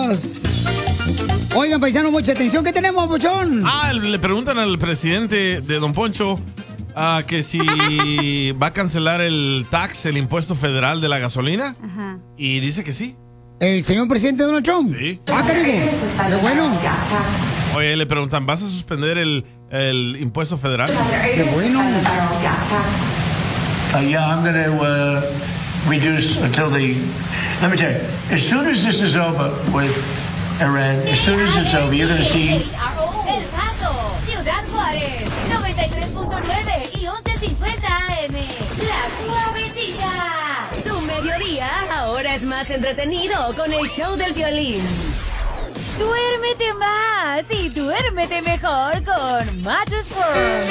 Dios. Oigan, paisano, mucha atención. ¿Qué tenemos, Pochón? Le preguntan al presidente de Don Poncho que si va a cancelar el impuesto federal de la gasolina. Ajá. Y dice que sí. ¿El señor presidente Donald Trump? Sí. Cariño. Qué bueno. Oye, le preguntan, ¿vas a suspender el impuesto federal? Qué bueno. Yeah, I'm going to reduce until the... Let me tell you, as soon as this is over with Iran, as soon as it's over, you're going to see... El Paso, Ciudad Juárez, 93.9 y 1150 AM. La Suavecita. Tu mediodía ahora es más entretenido con el show del violín. Duérmete más y duérmete mejor con Mattress Firm.